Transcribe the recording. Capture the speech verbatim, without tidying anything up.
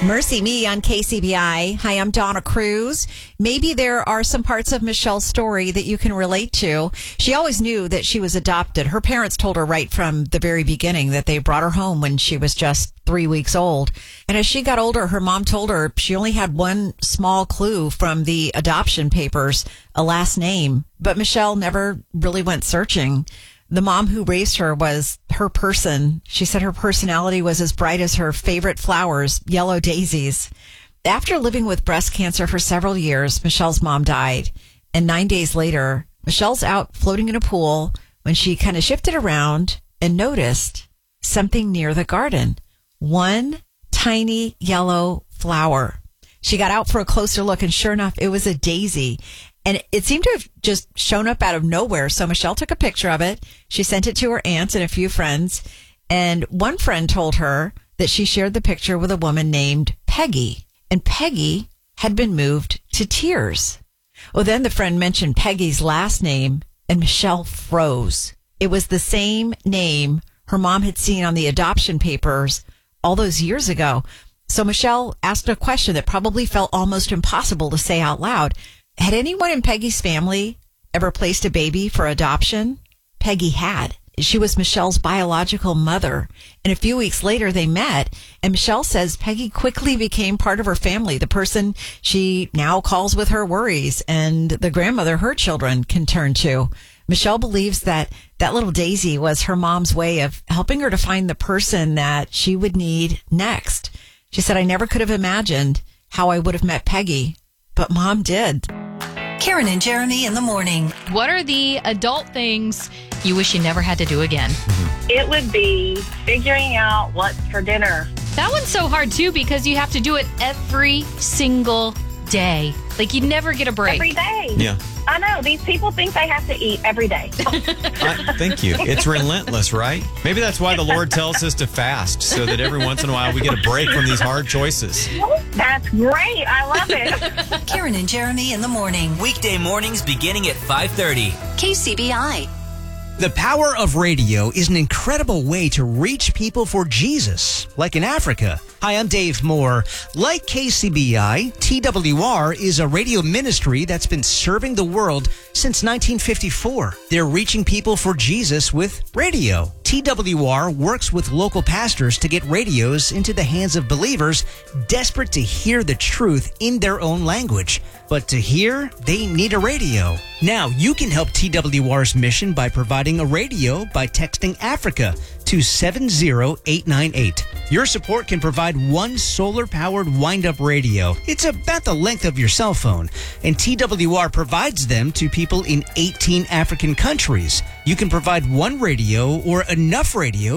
Mercy Me on K C B I. Hi, I'm Donna Cruz. Maybe there are some parts of Michelle's story that you can relate to. She always knew that she was adopted. Her parents told her right from the very beginning that they brought her home when she was just three weeks old. And as she got older, her mom told her she only had one small clue from the adoption papers, a last name. But Michelle never really went searching. The mom who raised her was her person. She said her personality was as bright as her favorite flowers, yellow daisies. After living with breast cancer for several years, Michelle's mom died. And nine days later, Michelle's out floating in a pool when she kind of shifted around and noticed something near the garden. One tiny yellow flower. She got out for a closer look, and sure enough, it was a daisy. And it seemed to have just shown up out of nowhere. So Michelle took a picture of it. She sent it to her aunt and a few friends. And one friend told her that she shared the picture with a woman named Peggy. And Peggy had been moved to tears. Well, then the friend mentioned Peggy's last name, and Michelle froze. It was the same name her mom had seen on the adoption papers all those years ago. So Michelle asked a question that probably felt almost impossible to say out loud. Had anyone in Peggy's family ever placed a baby for adoption? Peggy had. She was Michelle's biological mother. And a few weeks later, they met. And Michelle says Peggy quickly became part of her family, the person she now calls with her worries, and the grandmother her children can turn to. Michelle believes that that little daisy was her mom's way of helping her to find the person that she would need next. She said, I never could have imagined how I would have met Peggy, but Mom did. Karen and Jeremy in the morning. What are the adult things you wish you never had to do again? It would be figuring out what's for dinner. That one's so hard, too, because you have to do it every single day. Like, you never get a break. Every day. Yeah. I know. These people think they have to eat every day. I, thank you. It's relentless, right? Maybe that's why the Lord tells us to fast, so that every once in a while we get a break from these hard choices. That's great. I love it. Karen and Jeremy in the morning. Weekday mornings beginning at five thirty. K C B I. The power of radio is an incredible way to reach people for Jesus, like in Africa. Hi, I'm Dave Moore. Like K C B I, T W R is a radio ministry that's been serving the world since nineteen fifty-four. They're reaching people for Jesus with radio. T W R works with local pastors to get radios into the hands of believers desperate to hear the truth in their own language. But to hear, they need a radio. Now, you can help T W R's mission by providing a radio by texting Africa to seven zero eight nine eight. Your support can provide one solar-powered wind-up radio. It's about the length of your cell phone, and T W R provides them to people in eighteen African countries. You can provide one radio or enough radio